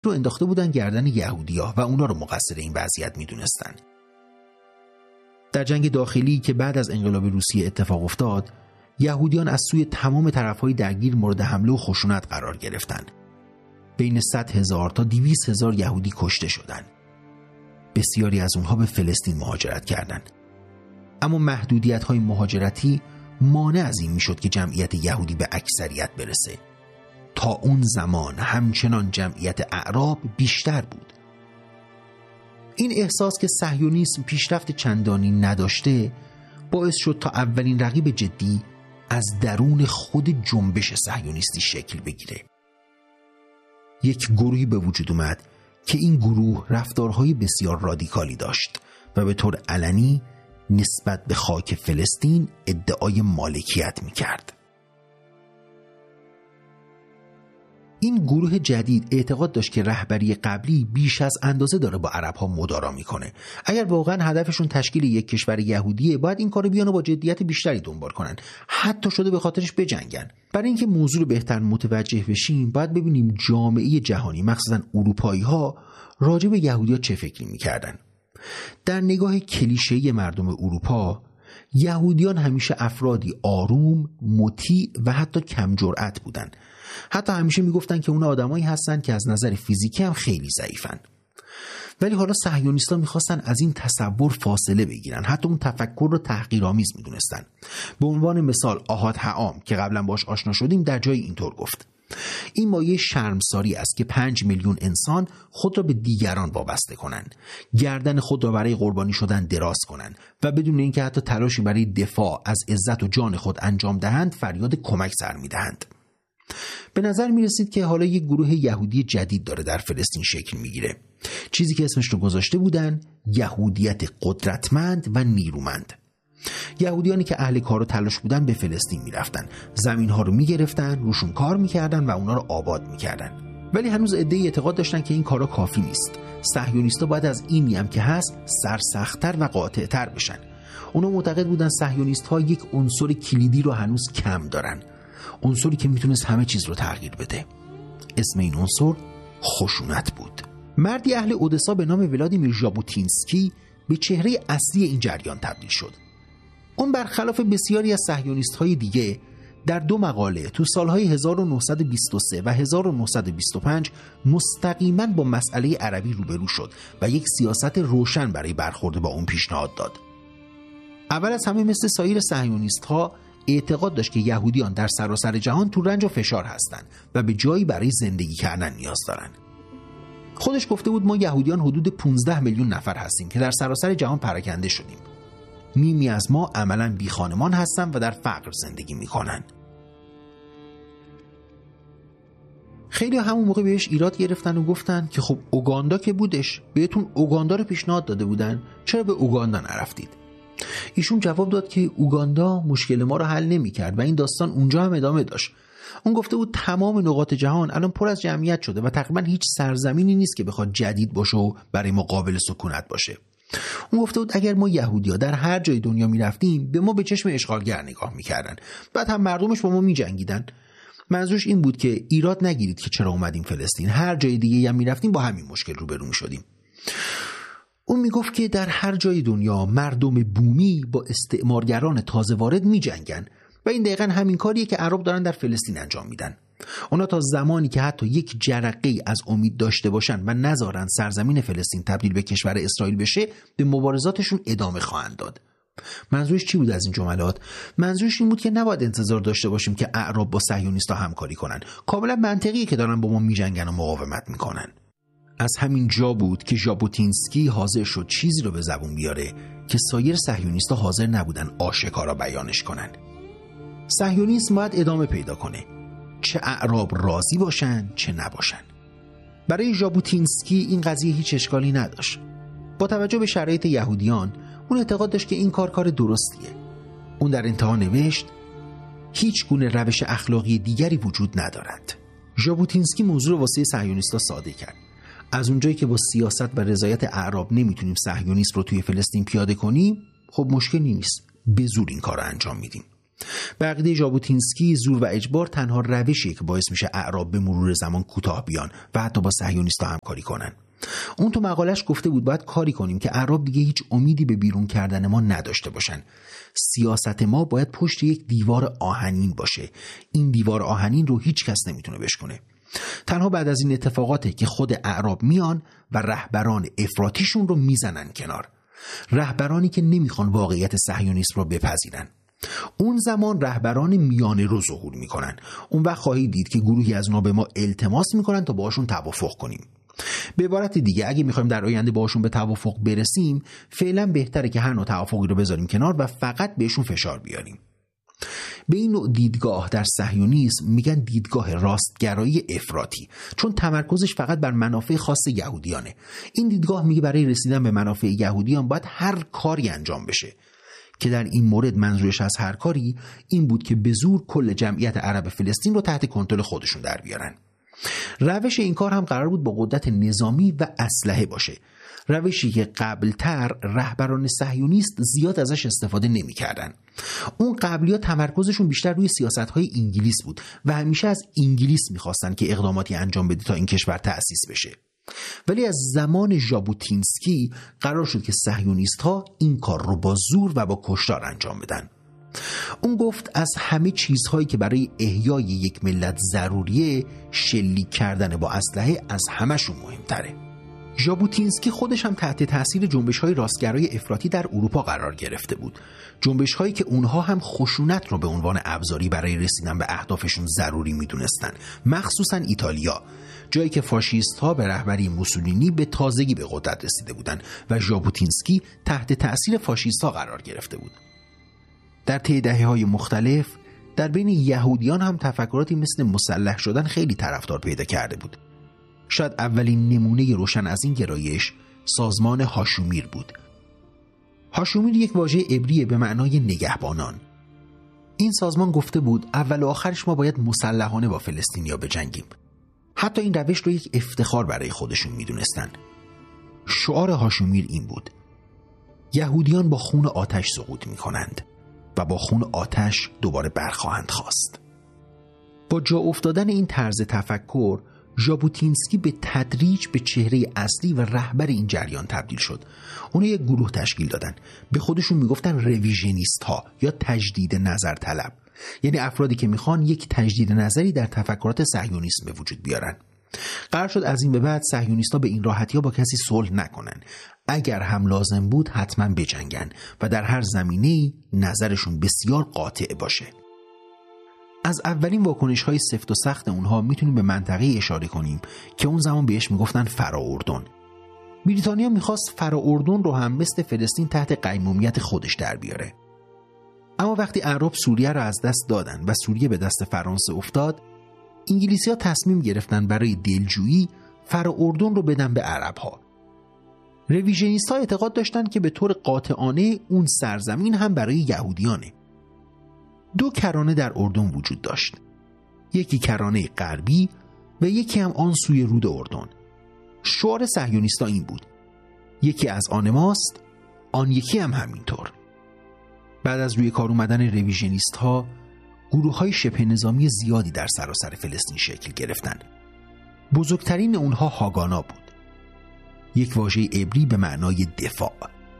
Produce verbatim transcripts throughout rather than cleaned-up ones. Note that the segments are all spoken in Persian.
رو انداخته بودن گردن یهودی‌ها و اونا رو مقصر این وضعیت میدونستن. در جنگ داخلی که بعد از انقلاب روسیه اتفاق افتاد، یهودیان از سوی تمام طرف‌های درگیر مورد حمله و خشونت قرار گرفتند. بین صد هزار تا دویست هزار یهودی کشته شدند. بسیاری از اونها به فلسطین مهاجرت کردند. اما محدودیت‌های مهاجرتی مانع از این میشد که جمعیت یهودی به اکثریت برسه. تا اون زمان همچنان جمعیت اعراب بیشتر بود. این احساس که صهیونیسم پیشرفت چندانی نداشته باعث شد تا اولین رقیب جدی از درون خود جنبش صهیونیستی شکل بگیره. یک گروهی به وجود اومد که این گروه رفتارهای بسیار رادیکالی داشت و به طور علنی نسبت به خاک فلسطین ادعای مالکیت میکرد. این گروه جدید اعتقاد داشت که رهبری قبلی بیش از اندازه داره با عرب‌ها مدارا میکنه. اگر واقعا هدفشون تشکیل یک کشور یهودیه، باید این کارو بیان و با جدیت بیشتری دنبال کنن، حتی شده به خاطرش بجنگن. برای اینکه موضوع رو بهتر متوجه بشیم، باید ببینیم جامعه جهانی، مخصوصا اروپایی‌ها، راجع به یهودی‌ها چه فکری میکردن. در نگاه کلیشه‌ای مردم اروپا، یهودیان همیشه افرادی آروم، مطیع و حتی کم جرأت بودن. حتی همیشه میگفتن که اونا آدمایی هستن که از نظر فیزیکی هم خیلی ضعیفن. ولی حالا صهیونیست‌ها میخواستن از این تصور فاصله بگیرن، حتی اون تفکر رو تحقیرآمیز میدونستن. به عنوان مثال آحاد حعام که قبلا باش آشنا شدیم در جای اینطور گفت: این مایه شرمساری است که پنج میلیون انسان خود را به دیگران وابسته کنند، گردن خود را برای قربانی شدن دراز کنند و بدون اینکه حتی تلاشی برای دفاع از عزت و جان خود انجام دهند فریاد کمک سر میدهند. به نظر می رسید که حالا یک گروه یهودی جدید داره در فلسطین شکل می گیره، چیزی که اسمش رو گذاشته بودن یهودیت قدرتمند و نیرومند. یهودیانی که اهل کار و تلاش بودن به فلسطین می رفتن، زمین ها رو می گرفتن، روشون کار می کردن و اونا رو آباد می کردن. ولی هنوز عده‌ای اعتقاد داشتن که این کارا کافی نیست. صهیونیست‌ها باید از اینی هم که هست سرسخت‌تر و قاطع‌تر بشن. اونا معتقد بودن صهیونیست‌ها یک عنصر کلیدی رو هنوز کم دارن، عنصری که میتونست همه چیز رو تغییر بده. اسم این عنصر خشونت بود. مردی اهل اودسا به نام ولادیمیر ژابوتینسکی به چهره اصلی این جریان تبدیل شد. اون برخلاف بسیاری از صهیونیست‌های دیگه در دو مقاله تو سالهای هزار و نهصد و بیست و سه و هزار و نهصد و بیست و پنج مستقیما با مسئله عربی روبرو شد و یک سیاست روشن برای برخورد با اون پیشنهاد داد. اول از همه مثل سایر صهیونیست‌ها اعتقاد داشت که یهودیان در سراسر جهان تو رنج و فشار هستند و به جایی برای زندگی کردن نیاز دارن. خودش گفته بود ما یهودیان حدود پانزده میلیون نفر هستیم که در سراسر جهان پراکنده شدیم. نیمی از ما عملاً بی خانمان هستن و در فقر زندگی میکنن. خیلی همون موقع بهش ایراد گرفتن و گفتن که خب اوگاندا که بودش، بهتون اوگاندا رو پیشنهاد داده بودن، چرا به اوگاندا نرفتید؟ ایشون جواب داد که اوگاندا مشکل ما رو حل نمی‌کرد و این داستان اونجا هم ادامه داشت. اون گفته بود تمام نقاط جهان الان پر از جمعیت شده و تقریبا هیچ سرزمینی نیست که بخواد جدید باشه و برای ما قابل سکونت باشه. اون گفته بود اگر ما یهودی‌ها در هر جای دنیا می‌رفتیم به ما به چشم اشغالگر نگاه می‌کردن، بعد هم مردمش با ما می‌جنگیدن. منظورش این بود که ایراد نگیرید که چرا اومدیم فلسطین، هر جای دیگه هم می‌رفتیم با همین مشکل روبرو می‌شدیم. اون میگفت که در هر جای دنیا مردم بومی با استعمارگران تازه وارد می‌جنگن و این دقیقاً همین کاریه که عرب دارن در فلسطین انجام میدن. اونا تا زمانی که حتی یک جرقه از امید داشته باشن و نذارن سرزمین فلسطین تبدیل به کشور اسرائیل بشه، به مبارزاتشون ادامه خواهند داد. منظورش چی بود از این جملات؟ منظورش این بود که نباید انتظار داشته باشیم که اعراب با صهیونیست‌ها همکاری کنن. کاملا منطقیه که دارن با ما میجنگن و مقاومت میکنن. از همین جا بود که ژابوتینسکی حاضر شد چیزی رو به زبون بیاره که سایر صهیونیست‌ها حاضر نبودن آشکارا بیانش کنن. صهیونیسم باید ادامه پیدا کنه، چه اعراب راضی باشن چه نباشن. برای ژابوتینسکی این قضیه هیچ اشکالی نداشت. با توجه به شرایط یهودیان اون اعتقاد داشت که این کار کار درستیه. اون در انتها نوشت هیچ گونه روش اخلاقی دیگری وجود ندارد. ژابوتینسکی موضوع رو واسه صهیونیست‌ها ساده کرد. از اونجایی که با سیاست و رضایت اعراب نمیتونیم صهیونیسم رو توی فلسطین پیاده کنیم، خب مشکلی نیست، به زور این کار رو انجام میدیم. به عقیده ژابوتینسکی زور و اجبار تنها روشیه که باعث میشه اعراب به مرور زمان کوتاه بیان و حتی با صهیونیست‌ها همکاری کنن. اون تو مقالش گفته بود باید کاری کنیم که اعراب دیگه هیچ امیدی به بیرون کردن ما نداشته باشن. سیاست ما باید پشت یک دیوار آهنین باشه. این دیوار آهنین رو هیچ کس نمیتونه بشکنه. تنها بعد از این اتفاقاته که خود اعراب میان و رهبران افراطیشون رو میزنن کنار. رهبرانی که نمیخوان واقعیت صهیونیسم رو بپذیرن. اون زمان رهبران میانه رو ظهور میکنن. اون وقت خواهید دید که گروهی از اونا به ما التماس میکنن تا باهاشون توافق کنیم. به عبارت دیگه اگه میخوایم در آینده باهاشون به توافق برسیم، فعلا بهتره که هر نوع توافقی رو بذاریم کنار و فقط بهشون فشار بیاریم. به این نوع دیدگاه در صهیونیسم میگن دیدگاه راستگرایی افراطی، چون تمرکزش فقط بر منافع خاص یهودیانه. این دیدگاه میگه برای رسیدن به منافع یهودیان باید هر کاری انجام بشه، که در این مورد منظورش از هر کاری این بود که به زور کل جمعیت عرب فلسطین رو تحت کنترل خودشون در بیارن. روش این کار هم قرار بود با قدرت نظامی و اسلحه باشه، روشی که قبلتر رهبران صهیونیست زیاد ازش استفاده نمی‌کردن. اون قبلی‌ها تمرکزشون بیشتر روی سیاست‌های انگلیس بود و همیشه از انگلیس می‌خواستن که اقداماتی انجام بده تا این کشور تأسیس بشه. ولی از زمان ژابوتینسکی قرار شد که صهیونیست‌ها این کار رو با زور و با کشتار انجام بدن. اون گفت از همه چیزهایی که برای احیای یک ملت ضروریه، شلیک کردن با اسلحه از همشون مهمتره. ژابوتینسکی خودش هم تحت تاثیر جنبش‌های راستگرای افراطی در اروپا قرار گرفته بود، جنبش‌هایی که اونها هم خشونت رو به عنوان ابزاری برای رسیدن به اهدافشون ضروری می‌دونستن، مخصوصاً ایتالیا، جایی که فاشیست‌ها به رهبری موسولینی به تازگی به قدرت رسیده بودند و ژابوتینسکی تحت تاثیر فاشیست‌ها قرار گرفته بود. در طی دهه‌های مختلف در بین یهودیان هم تفکراتی مثل مسلح شدن خیلی طرفدار پیدا کرده بود. شاید اولین نمونه روشن از این گرایش سازمان هاشومیر بود. هاشومیر یک واژه عبریه به معنای نگهبانان. این سازمان گفته بود اول و آخرش ما باید مسلحانه با فلسطینیا بجنگیم. حتی این روش رو یک افتخار برای خودشون میدونستن. شعار هاشومیر این بود: یهودیان با خون آتش سقوط میکنند و با خون آتش دوباره برخواهند خواست. با جا افتادن این طرز تفکر، ژابوتینسکی به تدریج به چهره اصلی و رهبر این جریان تبدیل شد. اونا یک گروه تشکیل دادن، به خودشون میگفتن رویژنیست ها یا تجدید نظر طلب، یعنی افرادی که میخوان یک تجدید نظری در تفکرات صهیونیسم به وجود بیارن. قرار شد از این به بعد صهیونیست‌ها به این راحتی ها با کسی صلح نکنن، اگر هم لازم بود حتما بجنگن و در هر زمینه‌ای نظرشون بسیار قاطع باشه. از اولین واکنش‌های سفت و سخت اونها میتونیم به منطقه اشاره کنیم که اون زمان بهش میگفتن فرااردن. بریتانیا میخواست فرااردن رو هم مثل فلسطین تحت قیمومیت خودش در بیاره. اما وقتی اعراب سوریه رو از دست دادن و سوریه به دست فرانسه افتاد، انگلیسی‌ها تصمیم گرفتن برای دلجویی فرااردن رو بدن به عرب‌ها. رویژنیست‌ها اعتقاد داشتن که به طور قاطعانه اون سرزمین هم برای یهودیانه. دو کرانه در اردن وجود داشت، یکی کرانه غربی و یکی هم آن سوی رود اردن. شعار صهیونیست‌ها این بود: یکی از آن ماست، آن یکی هم همینطور. بعد از روی کار اومدن رویژنیست‌ها، گروه‌های شبه نظامی زیادی در سراسر فلسطین شکل گرفتن. بزرگترین اونها هاگانا بود، یک واژه عبری به معنای دفاع.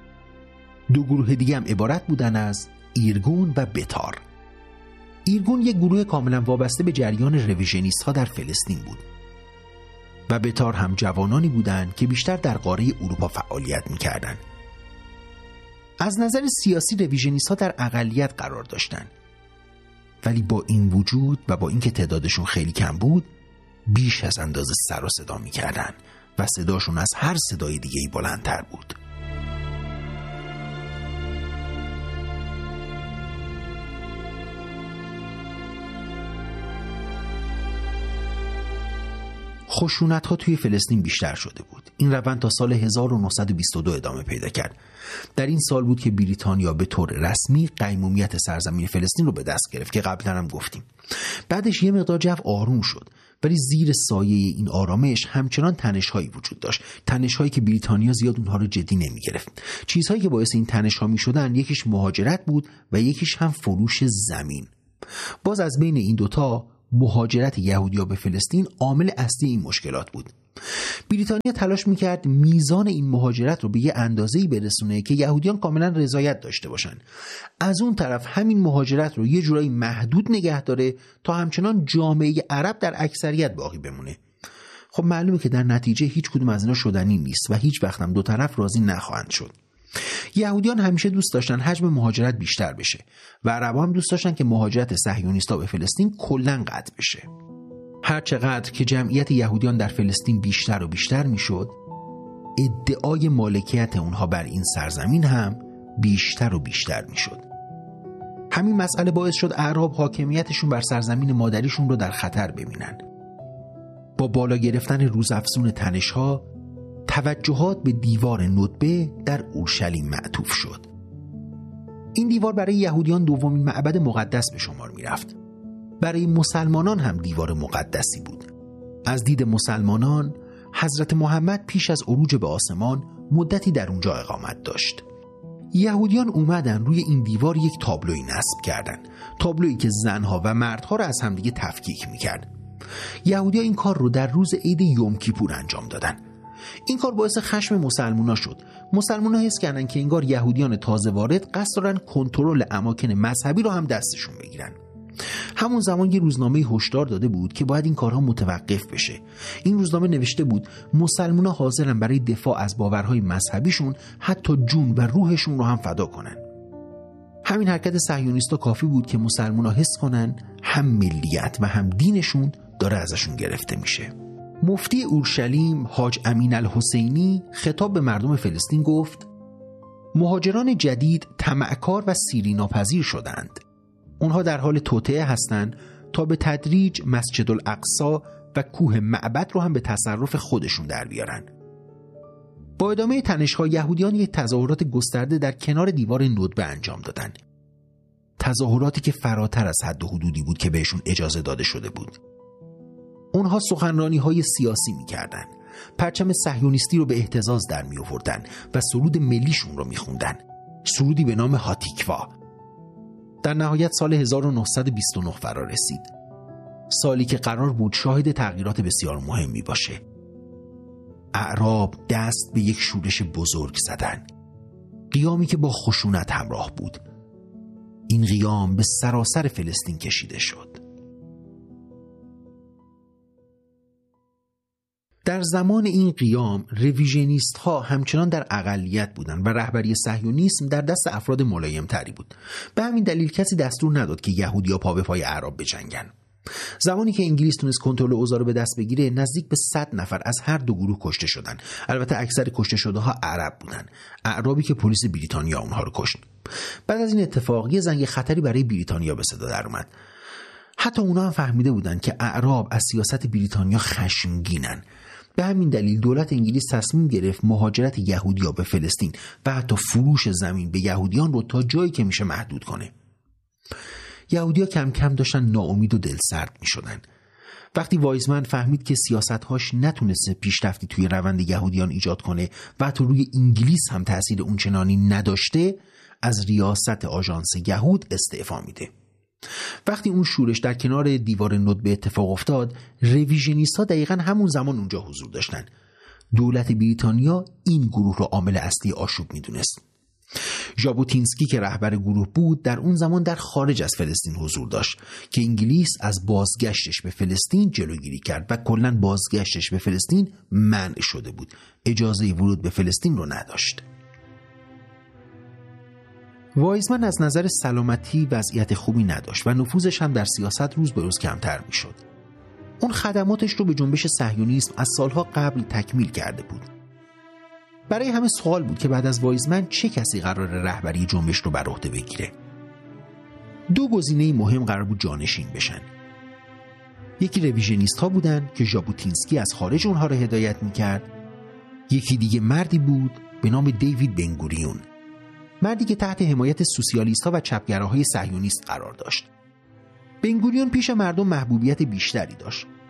دو گروه دیگه هم عبارت بودن از ایرگون و بتار. ایرگون یک گروه کاملا وابسته به جریان رویژنیست‌ها در فلسطین بود و بتار هم جوانانی بودند که بیشتر در قاره اروپا فعالیت می‌کردند. از نظر سیاسی رویژنیست‌ها در اقلیت قرار داشتند، ولی با این وجود و با اینکه تعدادشون خیلی کم بود، بیش از اندازه سر و صدا می‌کردند و صداشون از هر صدای دیگه‌ای بلندتر بود. خشونت‌ها توی فلسطین بیشتر شده بود. این روند تا سال هزار و نهصد و بیست و دو ادامه پیدا کرد. در این سال بود که بریتانیا به طور رسمی قیمومیت سرزمین فلسطین رو به دست گرفت که قبلا هم گفتیم. بعدش یه مقدار جو آروم شد، ولی زیر سایه این آرامش همچنان تنش‌هایی وجود داشت، تنش‌هایی که بریتانیا زیاد اونها رو جدی نمی‌گرفت. چیزهایی که باعث این تنش‌ها می‌شدن یکیش مهاجرت بود و یکیش هم فروش زمین. باز از بین این دوتا مهاجرت یهودی‌ها به فلسطین عامل اصلی این مشکلات بود. بریتانیا تلاش میکرد میزان این مهاجرت رو به یه اندازه‌ای برسونه که یهودیان کاملا رضایت داشته باشن. از اون طرف همین مهاجرت رو یه جورایی محدود نگه داره تا همچنان جامعه عرب در اکثریت باقی بمونه. خب معلومه که در نتیجه هیچ کدوم از اینا شدنی نیست و هیچ وقت هم دو طرف راضی نخواهند شد. یهودیان همیشه دوست داشتن حجم مهاجرت بیشتر بشه و عربا هم دوست داشتن که مهاجرت صهیونیست‌ها به فلسطین کلاً قطع بشه. هر چقدر که جمعیت یهودیان در فلسطین بیشتر و بیشتر میشد، ادعای مالکیت اونها بر این سرزمین هم بیشتر و بیشتر میشد. همین مسئله باعث شد اعراب حاکمیتشون بر سرزمین مادریشون رو در خطر ببینن. با بالا گرفتن روزافزون تنش‌ها، توجهات به دیوار ندبه در اورشلیم معطوف شد. این دیوار برای یهودیان دومین معبد مقدس به شمار میرفت. برای مسلمانان هم دیوار مقدسی بود. از دید مسلمانان، حضرت محمد پیش از عروج به آسمان مدتی در اونجا اقامت داشت. یهودیان اومدن روی این دیوار یک تابلوی نصب کردن، تابلویی که زنها و مردها را از همدیگه تفکیک میکرد. یهودیان این کار رو در روز عید یوم کیپور انجام دادن. این کار باعث خشم مسلمونا شد. مسلمونا حس کردن که انگار یهودیان تازه وارد قصد دارن کنترل اماکن مذهبی رو هم دستشون بگیرن. همون زمان یه روزنامه هشدار داده بود که باید این کارها متوقف بشه. این روزنامه نوشته بود مسلمونا حاضرن برای دفاع از باورهای مذهبیشون حتی جون و روحشون رو هم فدا کنن. همین حرکت صهیونیستا کافی بود که مسلمونا حس کنن هم ملیت و هم دینشون داره ازشون گرفته میشه. مفتی اورشلیم حاج امین الحسینی خطاب به مردم فلسطین گفت: مهاجران جدید طمعکار و سیری ناپذیر شدند. اونها در حال توطئه هستند تا به تدریج مسجد الاقصی و کوه معبد رو هم به تصرف خودشون در بیارن. با ادامه تنش‌ها یهودیان یک تظاهرات گسترده در کنار دیوار ندبه انجام دادند. تظاهراتی که فراتر از حد و حدودی بود که بهشون اجازه داده شده بود. اونها سخنرانی‌های سیاسی می‌کردند، پرچم صهیونیستی رو به اهتزاز در می‌آوردن و سرود ملیشون رو می‌خوندن، سرودی به نام هاتیکوا. در نهایت سال هزار و نهصد و بیست و نه فرا رسید، سالی که قرار بود شاهد تغییرات بسیار مهمی باشه. اعراب دست به یک شورش بزرگ زدن، قیامی که با خشونت همراه بود. این قیام به سراسر فلسطین کشیده شد. در زمان این قیام رویژنیست ها همچنان در اقلیت بودند و رهبری صهیونیسم در دست افراد ملایم تری بود. به همین دلیل کسی دستور نداد که یهودی‌ها پا به پای اعراب بجنگن. زمانی که انگلیس تونست کنترل اوضاع رو به دست بگیره، نزدیک به صد نفر از هر دو گروه کشته شدن. البته اکثر کشته شده ها عرب بودن، اعرابی که پلیس بریتانیا اونها رو کشت. بعد از این اتفاق یه زنگ خطری برای بریتانیا به صدا در اومد. حتی اونا هم فهمیده بودن که اعراب از سیاست بریتانیا خشمگینن. به همین دلیل دولت انگلیس تصمیم گرفت مهاجرت یهودی‌ها به فلسطین و حتی فروش زمین به یهودیان رو تا جایی که میشه محدود کنه. یهودی‌ها کم کم داشتن ناامید و دلسرد می‌شدن. وقتی وایزمن فهمید که سیاست‌هاش نتونسته پیشرفتی توی روند یهودیان ایجاد کنه و حتی روی انگلیس هم تأثیر اونچنانی نداشته، از ریاست آژانس یهود استعفا میده. وقتی اون شورش در کنار دیوار ندبه اتفاق افتاد، رویژنیست‌ها دقیقاً همون زمان اونجا حضور داشتن. دولت بریتانیا این گروه رو عامل اصلی آشوب میدونست. ژابوتینسکی که رهبر گروه بود در اون زمان در خارج از فلسطین حضور داشت که انگلیس از بازگشتش به فلسطین جلوگیری کرد و کلاً بازگشتش به فلسطین منع شده بود. اجازه ورود به فلسطین رو نداشت. وایزمن از نظر سلامتی وضعیت خوبی نداشت و نفوذش هم در سیاست روز به روز کمتر می شد. اون خدماتش رو به جنبش صهیونیسم از سالها قبل تکمیل کرده بود. برای همه سوال بود که بعد از وایزمن چه کسی قرار رهبری جنبش رو بر عهده بگیره. دو گزینه مهم قرار بود جانشین بشن. یکی رویژنیست ها بودن که ژابوتینسکی از خارج اونها رو هدایت می کرد. یکی دیگه مردی بود به نام دیوید بنگوریون، مردی که تحت حمایت سوسیالیست ها و چپگراهای صهیونیست قرار داشت. بنگوریون پیش مردم محبوبیت بیشتری داشت.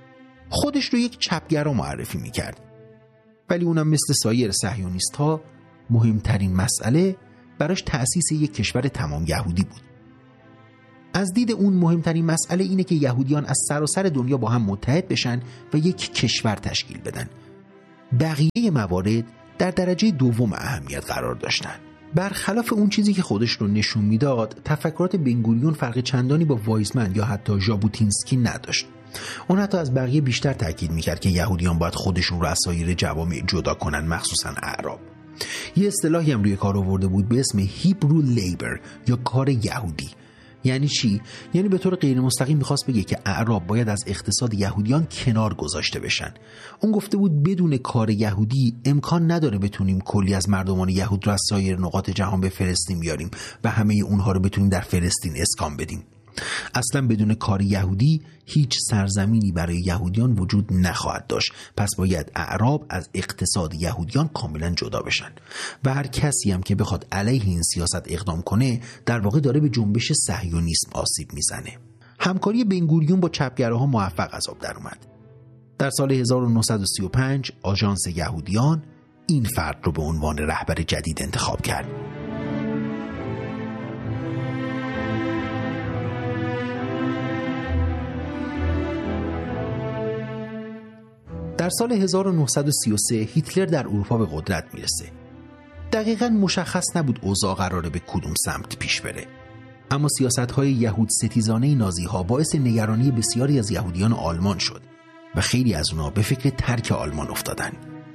خودش رو یک چپگرا معرفی میکرد، ولی اونم مثل سایر صهیونیست‌ها مهمترین مسئله براش تأسیس یک کشور تمام یهودی بود. از دید اون مهمترین مسئله اینه که یهودیان از سراسر دنیا با هم متحد بشن و یک کشور تشکیل بدن. بقیه موارد در درجه دوم اهمیت قرار داشتن. برخلاف اون چیزی که خودش رو نشون میداد، تفکرات بنگوریون فرق چندانی با وایزمن یا حتی ژابوتینسکی نداشت. اون حتی از بقیه بیشتر تاکید میکرد که یهودیان باید خودشون رو از سایر جوامع جدا کنن، مخصوصا اعراب. یه اصطلاحی هم روی کار آورده بود به اسم هیبرو لیبر یا کار یهودی. یعنی چی؟ یعنی به طور غیر مستقیم میخواست بگه که اعراب باید از اقتصاد یهودیان کنار گذاشته بشن. اون گفته بود بدون کار یهودی امکان نداره بتونیم کلی از مردمان یهود رو از سایر نقاط جهان به فلسطین بیاریم و همه اونها رو بتونیم در فلسطین اسکان بدیم. اصلا بدون کار یهودی هیچ سرزمینی برای یهودیان وجود نخواهد داشت. پس باید اعراب از اقتصاد یهودیان کاملا جدا بشن و هر کسی هم که بخواد علیه این سیاست اقدام کنه در واقع داره به جنبش صهیونیسم آسیب میزنه. همکاری بنگوریون با چپگراها موفق از آب در اومد. در سال هزار و نهصد و سی و پنج آژانس یهودیان این فرد رو به عنوان رهبر جدید انتخاب کرد. در سال هزار و نهصد و سی و سه هیتلر در اروپا به قدرت میرسه. دقیقاً مشخص نبود اوضاع قراره به کدوم سمت پیش بره. اما سیاست‌های یهود ستیزانه نازی‌ها باعث نگرانی بسیاری از یهودیان آلمان شد و خیلی از اونها به فکر ترک آلمان افتادن.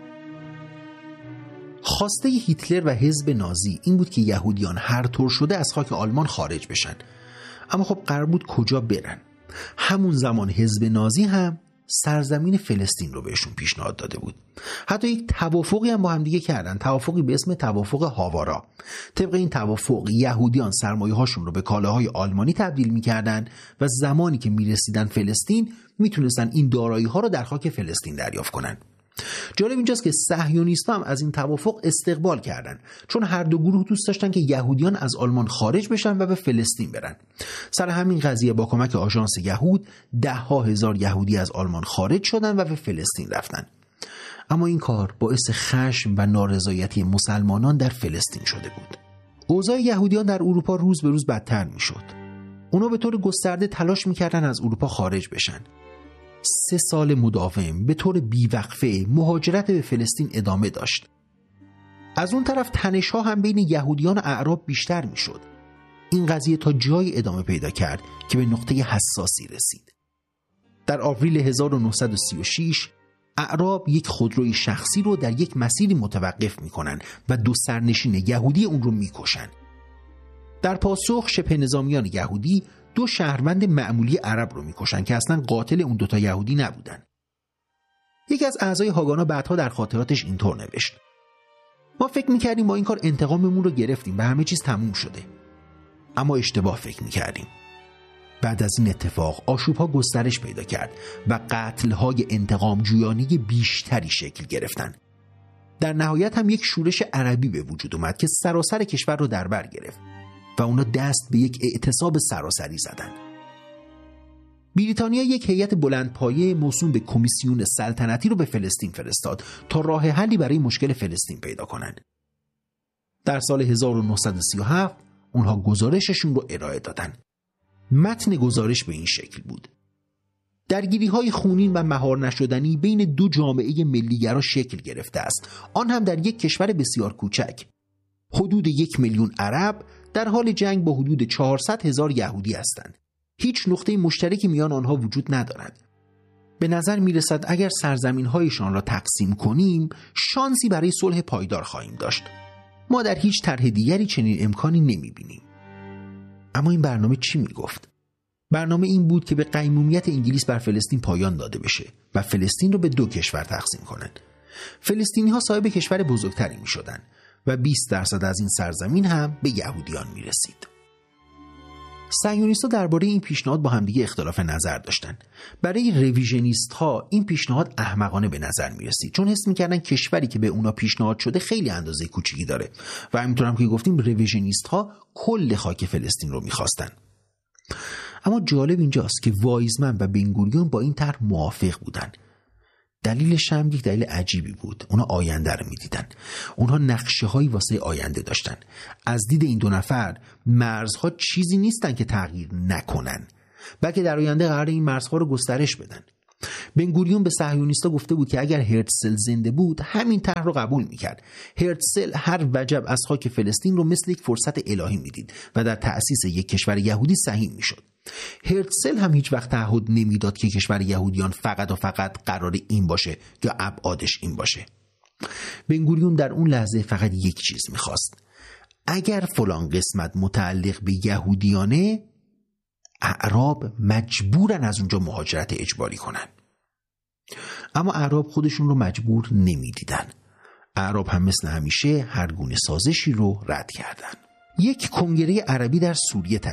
خواسته هیتلر و حزب نازی این بود که یهودیان هر طور شده از خاک آلمان خارج بشن. اما خب قرار بود کجا برن؟ همون زمان حزب نازی هم سرزمین فلسطین رو بهشون پیشنهاد داده بود. حتی یک توافقی هم با هم دیگه کردن، توافقی به اسم توافق هاوارا. طبق این توافق یهودیان سرمایه هاشون رو به کالاهای آلمانی تبدیل می‌کردن و زمانی که میرسیدن فلسطین میتونستن این دارایی ها رو در خاک فلسطین دریافت کنن. جالب اینجاست که صهیونیست‌ها هم از این توافق استقبال کردن، چون هر دو گروه دوست داشتن که یهودیان از آلمان خارج بشن و به فلسطین برن. سر همین قضیه با کمک آژانس یهود ده ها هزار یهودی از آلمان خارج شدن و به فلسطین رفتن. اما این کار باعث خشم و نارضایتی مسلمانان در فلسطین شده بود. اوضاع یهودیان در اروپا روز به روز بدتر میشد. اونا به طور گسترده تلاش میکردن از اروپا خارج بشن. سه سال مداوم به طور بیوقفه مهاجرت به فلسطین ادامه داشت. از اون طرف تنش‌ها هم بین یهودیان و اعراب بیشتر میشد. این قضیه تا جایی ادامه پیدا کرد که به نقطه حساسی رسید. در آوریل هزار و نهصد و سی و شش اعراب یک خودروی شخصی رو در یک مسیری متوقف میکنن و دو سرنشین یهودی اون رو میکشن. در پاسخ شبه نظامیان یهودی دو شهروند معمولی عرب رو میکشن که اصلا قاتل اون دوتا یهودی نبودن. یکی از اعضای هاگانا بعدها در خاطراتش اینطور نوشت: ما فکر میکردیم با این کار انتقاممون رو گرفتیم و همه چیز تموم شده، اما اشتباه فکر میکردیم. بعد از این اتفاق آشوب‌ها گسترش پیدا کرد و قتل‌های انتقام جویانه بیشتری شکل گرفتن. در نهایت هم یک شورش عربی به وجود اومد که سراسر کشور رو در بر گرفت و اونا دست به یک اعتصاب سراسری زدن. بریتانیا یک هیئت بلندپایه موسوم به کمیسیون سلطنتی رو به فلسطین فرستاد تا راه حلی برای مشکل فلسطین پیدا کنند. در سال هزار و نهصد و سی و هفت اونها گزارششون رو ارائه دادن. متن گزارش به این شکل بود: درگیری‌های خونین و مهار نشدنی بین دو جامعه ملی‌گرا شکل گرفته است، آن هم در یک کشور بسیار کوچک. حدود یک میلیون عرب در حال جنگ با حدود چهارصد هزار یهودی هستند. هیچ نقطه مشترکی میان آنها وجود ندارد. به نظر میرسد اگر سرزمین‌هایشان را تقسیم کنیم شانسی برای صلح پایدار خواهیم داشت. ما در هیچ طرح دیگری چنین امکانی نمی‌بینیم. اما این برنامه چی میگفت؟ برنامه این بود که به قیمومیت انگلیس بر فلسطین پایان داده بشه و فلسطین رو به دو کشور تقسیم کنند. فلسطینی‌ها صاحب کشور بزرگتری می‌شدند و بیست درصد از این سرزمین هم به یهودیان می‌رسید. صهیونیست‌ها درباره این پیشنهاد با همدیگه اختلاف نظر داشتن. برای رویژنیست‌ها این پیشنهاد احمقانه به نظر می‌رسید، چون حس می‌کردن کشوری که به اونا پیشنهاد شده خیلی اندازه کوچیکی داره و همینطور هم که گفتیم رویژنیست‌ها کل خاک فلسطین رو می‌خواستن. اما جالب اینجاست که وایزمن و بنگوریون با این طرح موافق بودن دلیلش هم یک دلیل عجیبی بود. اونا آینده رو میدیدن. اونها نقشه هایی واسه آینده داشتن. از دید این دو نفر مرزها چیزی نیستن که تغییر نکنن، بلکه در آینده قرار این مرزها رو گسترش بدن. بن گوریون به صهیونیستا گفته بود که اگر هرتزل زنده بود همین طرح رو قبول میکرد. هرتزل هر وجب از خاک فلسطین رو مثل یک فرصت الهی میدید و در تأسیس یک کشور یهودی سهیم میشد. هرتزل هم هیچ وقت تعهد نمیداد که کشور یهودیان فقط و فقط قرار این باشه یا ابعادش این باشه. بن گوریون در اون لحظه فقط یک چیز میخواست: اگر فلان قسمت متعلق به یهودیانه، اعراب مجبورن از اونجا مهاجرت اجباری کنن. اما اعراب خودشون رو مجبور نمیدیدن. اعراب هم مثل همیشه هر گونه سازشی رو رد کردن. یک کنگره عربی در سوریه